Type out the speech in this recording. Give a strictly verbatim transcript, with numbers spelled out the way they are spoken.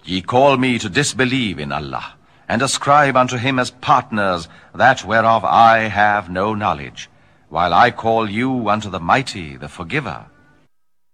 Ye call me to disbelieve in Allah, and ascribe unto him as partners that whereof I have no knowledge, while I call you unto the Mighty, the Forgiver.